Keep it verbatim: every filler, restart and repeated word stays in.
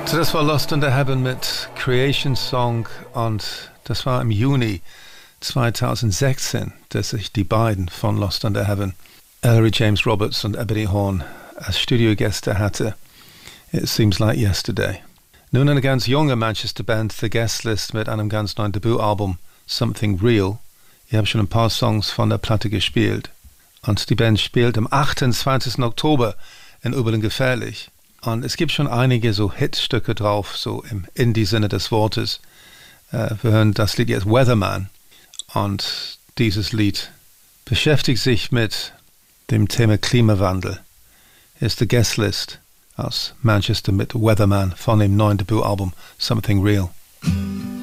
So, das war Lost in the Heaven mit Creation Song und das war im Juni zweitausendsechzehn, dass ich die beiden von Lost in the Heaven, Ellery James Roberts und Ebony Horn, als Studiogäste hatte. It seems like yesterday. Nun eine ganz junge Manchester-Band, The Guest List, mit einem ganz neuen Debütalbum, Something Real. Ich habe schon ein paar Songs von der Platte gespielt. Und die Band spielt am achtundzwanzigsten Oktober in Oberlin Gefährlich. Und es gibt schon einige so Hitstücke drauf, so im Indie-Sinne des Wortes. Äh, wir hören das Lied jetzt Weatherman. Und dieses Lied beschäftigt sich mit dem Thema Klimawandel. Hier ist The Guest List aus Manchester mit Weatherman von dem neuen Debütalbum Something Real.